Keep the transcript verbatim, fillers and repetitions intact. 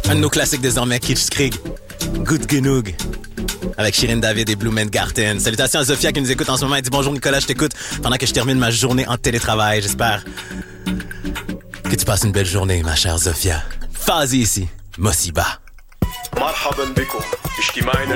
Un de nos classiques désormais, Kitsch Krieg. Good Genoog. Avec Shirin David et Blue Man Garten. Salutations à Zofia qui nous écoute en ce moment. Elle dit bonjour Nicolas, je t'écoute pendant que je termine ma journée en télétravail. J'espère que tu passes une belle journée, ma chère Zofia. Fazi ici, Mosiba. مرحبا بكم اجتماعنا